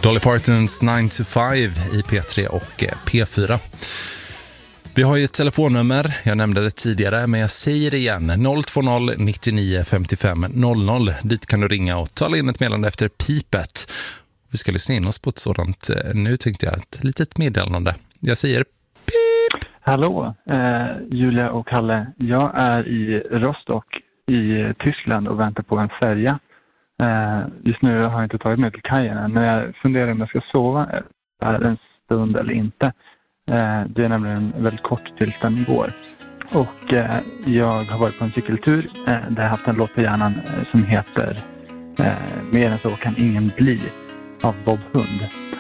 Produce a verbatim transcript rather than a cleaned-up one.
Dolly Partons nine to five i P tre och P fyra. Vi har ju ett telefonnummer, jag nämnde det tidigare, men jag säger det igen, noll två noll nittionio femtiofem noll noll. Dit kan du ringa och tala in ett meddelande efter pipet. Vi ska lyssna in oss på ett sådant, nu tänkte jag, ett litet meddelande. Jag säger pip! Hallå, eh, Julia och Kalle. Jag är i Rostock i Tyskland och väntar på en färja. Eh, just nu har jag inte tagit mig till kajen än, men jag funderar om jag ska sova här en stund eller inte. Eh, det är nämligen väldigt kort tills den går. Och eh, jag har varit på en cykeltur eh, där jag haft en låt på hjärnan eh, som heter eh, Mer än så kan ingen bli av Bob Hund.